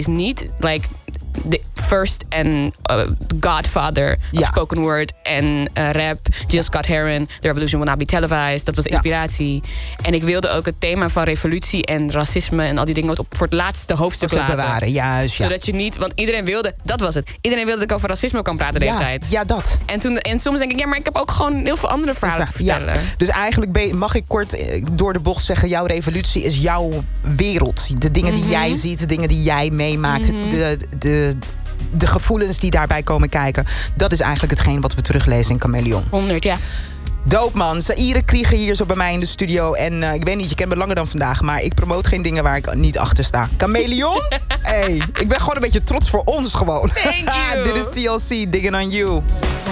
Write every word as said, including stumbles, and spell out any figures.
niet like de first en uh, Godfather of Ja. spoken word en uh, rap. Jill Scott Heron, The Revolution Will Not Be Televised. Dat was de inspiratie. Ja. En ik wilde ook het thema van revolutie en racisme en al die dingen op voor het laatste hoofdstuk laten. bewaren, juist. Ja. Zodat je niet, want iedereen wilde, dat was het. Iedereen wilde dat ik over racisme kan praten de hele ja, tijd. Ja, dat. En, toen, en soms denk ik, ja, maar ik heb ook gewoon heel veel andere verhalen te vertellen. Ja. Dus eigenlijk ben je, mag ik kort eh, door de bocht zeggen, jouw revolutie is jouw wereld. De dingen Mm-hmm. die jij ziet, de dingen die jij meemaakt, Mm-hmm. de, de, de gevoelens die daarbij komen kijken. Dat is eigenlijk hetgeen wat we teruglezen in Chameleon. honderd, ja. Doop man, Saïre Krieger hier zo bij mij in de studio. En uh, ik weet niet, je kent me langer dan vandaag, maar ik promoot geen dingen waar ik niet achter sta. Chameleon? Hey, ik ben gewoon een beetje trots voor ons gewoon. Thank you. Dit is T L C, Digging on You.